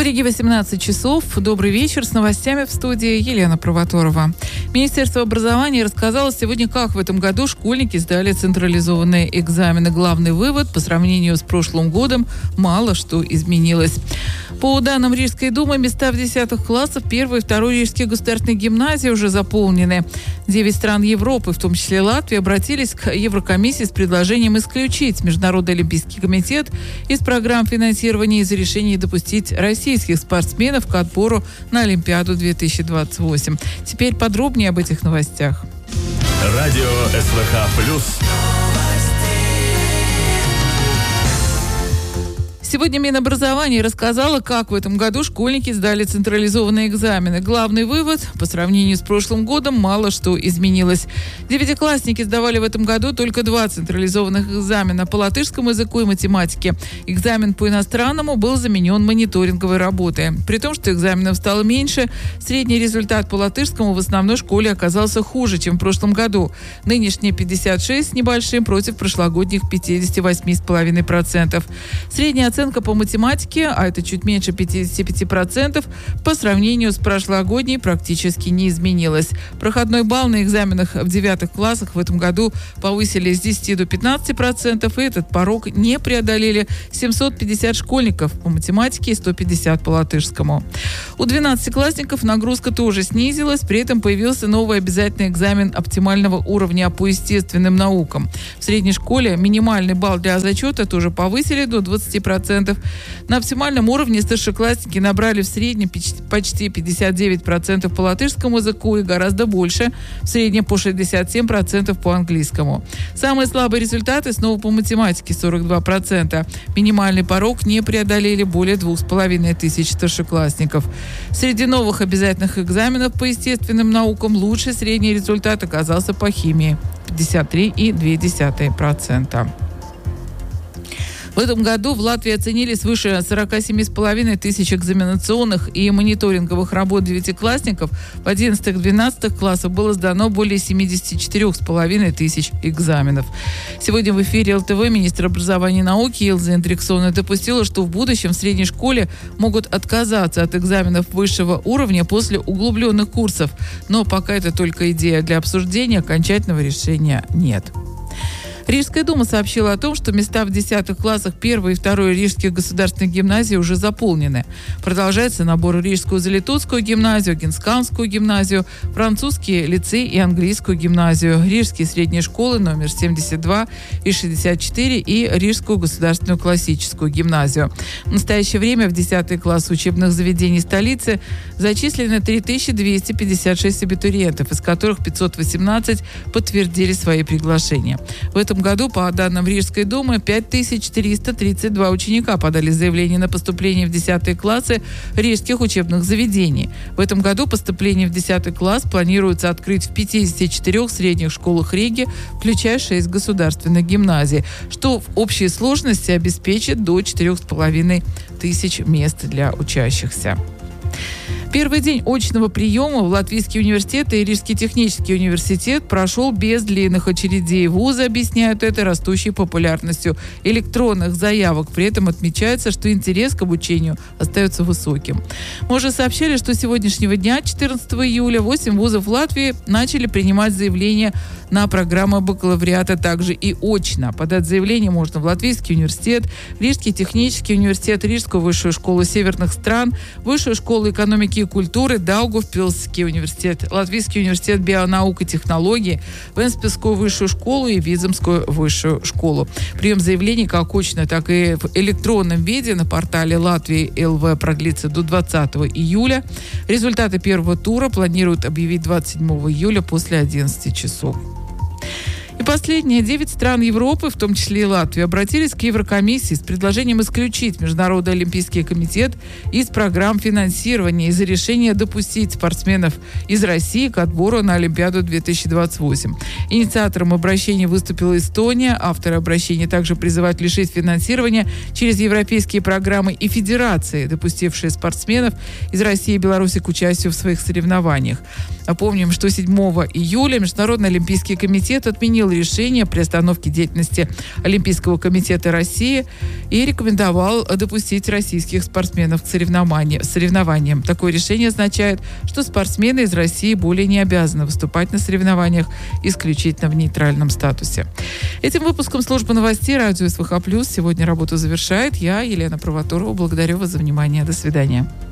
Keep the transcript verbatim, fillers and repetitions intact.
В Риге восемнадцать часов. Добрый вечер. С новостями в студии Елена Провоторова. Министерство образования рассказало сегодня, как в этом году школьники сдали централизованные экзамены. Главный вывод: по сравнению с прошлым годом мало что изменилось. По данным Рижской думы, места в десятых классах первой и второй рижских государственных гимназий уже заполнены. Девять стран Европы, в том числе Латвия, обратились к Еврокомиссии с предложением исключить Международный олимпийский комитет из программ финансирования из-за решения допустить российских спортсменов к отбору на Олимпиаду две тысячи двадцать восемь. Теперь подробнее об этих новостях. Радио СВХ плюс. Сегодня Минобразование рассказало, как в этом году школьники сдали централизованные экзамены. Главный вывод: по сравнению с прошлым годом мало что изменилось. Девятиклассники сдавали в этом году только два централизованных экзамена по латышскому языку и математике. Экзамен по иностранному был заменен мониторинговой работой. При том, что экзаменов стало меньше, средний результат по латышскому в основной школе оказался хуже, чем в прошлом году. Нынешние пятьдесят шесть с небольшим против прошлогодних пятьдесят восемь целых пять десятых процента. Средняя оценка Оценка по математике, а это чуть меньше пятьдесят пять процентов, по сравнению с прошлогодней практически не изменилась. Проходной балл на экзаменах в девятых классах в этом году повысили с десяти до пятнадцати процентов, и этот порог не преодолели семьсот пятьдесят школьников по математике и сто пятьдесят по латышскому. У двенадцатиклассников нагрузка тоже снизилась, при этом появился новый обязательный экзамен оптимального уровня по естественным наукам. В средней школе минимальный балл для зачета тоже повысили до двадцати процентов. На оптимальном уровне старшеклассники набрали в среднем почти пятьдесят девять процентов по латышскому языку и гораздо больше, в среднем по шестьдесят семь процентов по английскому. Самые слабые результаты снова по математике — сорок два процента. Минимальный порог не преодолели более двух с половиной тысяч старшеклассников. Среди новых обязательных экзаменов по естественным наукам лучший средний результат оказался по химии — пятьдесят три целых две десятых процента. В этом году в Латвии оценили свыше сорок семь с половиной тысяч экзаменационных и мониторинговых работ девятиклассников. В одиннадцатых-двенадцатых классах было сдано более семьдесят четыре с половиной тысяч экзаменов. Сегодня в эфире эл тэ вэ министр образования и науки Илза Эндриксона допустила, что в будущем в средней школе могут отказаться от экзаменов высшего уровня после углубленных курсов. Но пока это только идея для обсуждения, окончательного решения нет. Рижская дума сообщила о том, что места в десятых классах первой и второй рижских государственных гимназий уже заполнены. Продолжается набор в Рижскую Залитутскую гимназию, Генсканскую гимназию, французский лицей и английскую гимназию, Рижские средние школы номер семьдесят два и шестьдесят четыре и Рижскую государственную классическую гимназию. В настоящее время в десятые классы учебных заведений столицы зачислено три тысячи двести пятьдесят шесть абитуриентов, из которых пятьсот восемнадцать подтвердили свои приглашения. В этом В этом году, по данным Рижской думы, пять тысяч триста тридцать два ученика подали заявление на поступление в десятые классы рижских учебных заведений. В этом году поступление в десятый класс планируется открыть в пятидесяти четырёх средних школах Риги, включая шесть государственных гимназий, что в общей сложности обеспечит до четырёх с половиной тысяч мест для учащихся. Первый день очного приема в Латвийский университет и Рижский технический университет прошел без длинных очередей. Вузы объясняют это растущей популярностью электронных заявок. При этом отмечается, что интерес к обучению остается высоким. Мы уже сообщали, что с сегодняшнего дня, четырнадцатого июля, восемь вузов Латвии начали принимать заявления на программу бакалавриата также и очно. Подать заявление можно в Латвийский университет, Рижский технический университет, Рижскую высшую школу северных стран, Высшую школу экономики и культуры, Даугавпилсский университет, Латвийский университет бионаук и технологий, Венспилсскую высшую школу и Виземскую высшую школу. Прием заявлений как очно, так и в электронном виде на портале Латвии эл вэ продлится до двадцатого июля. Результаты первого тура планируют объявить двадцать седьмого июля после одиннадцати часов. И последнее. Девять стран Европы, в том числе и Латвия, обратились к Еврокомиссии с предложением исключить Международный олимпийский комитет из программ финансирования из-за решения допустить спортсменов из России к отбору на Олимпиаду две тысячи двадцать восемь. Инициатором обращения выступила Эстония. Авторы обращения также призывают лишить финансирования через европейские программы и федерации, допустившие спортсменов из России и Беларуси к участию в своих соревнованиях. Напомним, что седьмого июля Международный олимпийский комитет отменил решение о приостановке деятельности Олимпийского комитета России и рекомендовал допустить российских спортсменов к соревнованиям. соревнованиям. Такое решение означает, что спортсмены из России более не обязаны выступать на соревнованиях исключительно в нейтральном статусе. Этим выпуском службы новостей радио СВХ Плюс сегодня работу завершает. Я, Елена Провоторова, благодарю вас за внимание. До свидания.